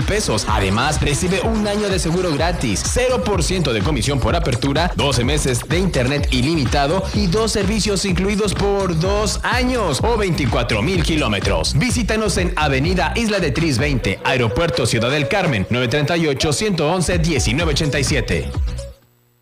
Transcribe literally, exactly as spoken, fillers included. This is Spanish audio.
pesos. Además, recibe un año de seguro gratis, cero por ciento de comisión por apertura, doce meses de internet ilimitado y dos servicios incluidos por dos años o veinticuatro mil kilómetros. Visítanos en Avenida Isla de Tris veinte, Aeropuerto Ciudad del Carmen, nueve tres ocho, uno uno uno, uno nueve ocho siete.